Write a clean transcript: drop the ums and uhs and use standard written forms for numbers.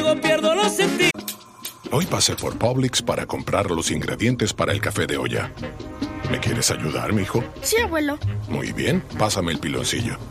contigo pierdo los sentidos. Hoy pasé por Publix para comprar los ingredientes para el café de olla. ¿Me quieres ayudar, mijo? Sí, abuelo. Muy bien, pásame el piloncillo.